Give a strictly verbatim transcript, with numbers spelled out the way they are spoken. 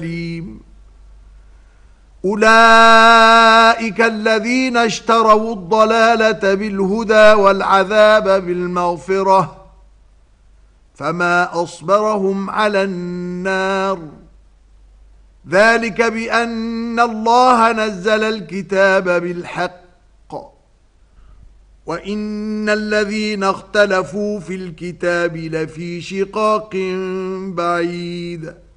أولئك الذين اشتروا الضلالة بالهدى والعذاب بالمغفرة فما أصبرهم على النار ذلك بأن الله نزل الكتاب بالحق وإن الذين اختلفوا في الكتاب لفي شقاق بعيد